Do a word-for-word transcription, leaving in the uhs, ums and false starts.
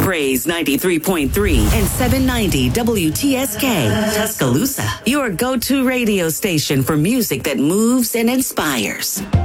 Praise ninety-three point three and seven ninety W T S K, Tuscaloosa. Your go-to radio station for music that moves and inspires.